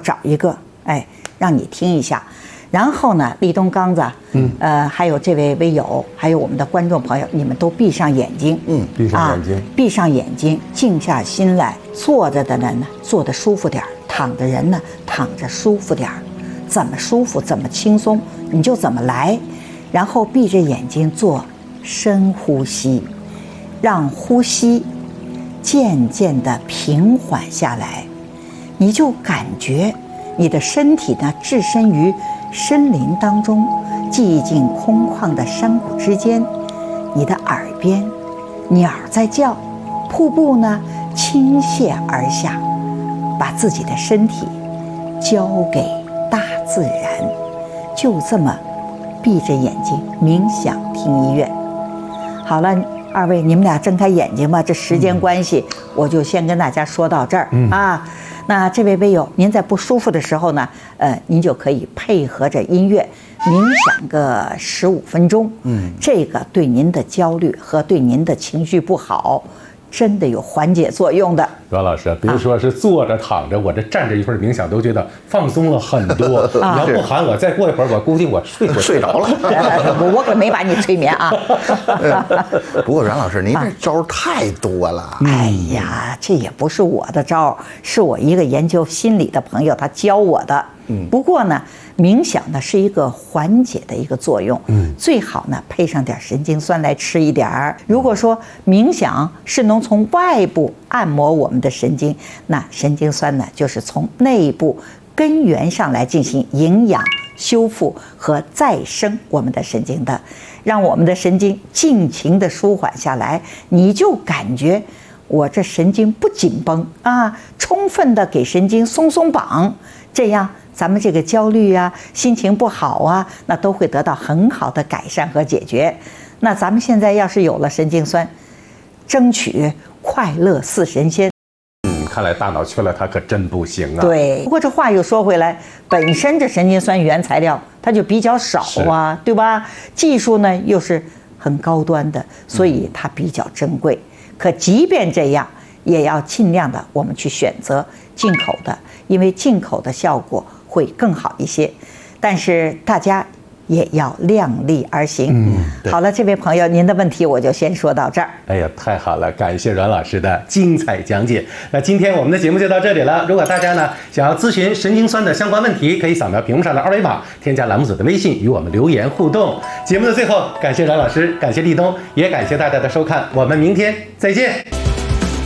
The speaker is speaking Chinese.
找一个，让你听一下。然后呢，立冬刚子，还有这位微友，还有我们的观众朋友，你们都闭上眼睛， 闭上眼睛， 闭上眼睛，静下心来。坐着的人呢，坐得舒服点儿；躺着人呢，躺着舒服点儿。怎么舒服，怎么轻松，你就怎么来。然后闭着眼睛做深呼吸，让呼吸渐渐地平缓下来，你就感觉你的身体呢置身于森林当中，寂静空旷的山谷之间，你的耳边鸟在叫，瀑布呢倾泻而下，把自己的身体交给大自然，就这么闭着眼睛冥想听音乐。好了，二位你们俩睁开眼睛吧，这时间关系，我就先跟大家说到这儿啊。那这位微友，您在不舒服的时候呢，您就可以配合着音乐冥想个15分钟，这个对您的焦虑和对您的情绪不好，真的有缓解作用的。 阮老师，别说是坐着躺着，我这站着一会儿冥想都觉得放松了很多。你要不喊我，再过一会儿，我估计我睡着了。 我可没把你催眠啊。 不过阮老师，您这招太多了。 哎呀，这也不是我的招，是我一个研究心理的朋友他教我的。不过呢，冥想呢是一个缓解的一个作用，最好呢配上点神经酸来吃一点儿。如果说冥想是能从外部按摩我们的神经，那神经酸呢就是从内部根源上来进行营养、修复和再生我们的神经的，让我们的神经尽情的舒缓下来，你就感觉我这神经不紧绷啊，充分的给神经松松绑，这样咱们这个焦虑啊、心情不好啊，那都会得到很好的改善和解决。那咱们现在要是有了神经酸，争取快乐似神仙。 看来大脑缺了它可真不行啊。 对，不过这话又说回来，本身这神经酸原材料它就比较少啊，对吧？技术呢又是很高端的，所以它比较珍贵。可即便这样，也要尽量的我们去选择进口的，因为进口的效果会更好一些。但是大家也要量力而行。好了，这位朋友，您的问题我就先说到这儿。 哎呀，太好了，感谢阮老师的精彩讲解。那今天我们的节目就到这里了。如果大家呢想要咨询神经酸的相关问题，可以扫描屏幕上的二维码，添加栏目组的微信与我们留言互动。节目的最后，感谢阮老师，感谢立冬，也感谢大家的收看，我们明天再见。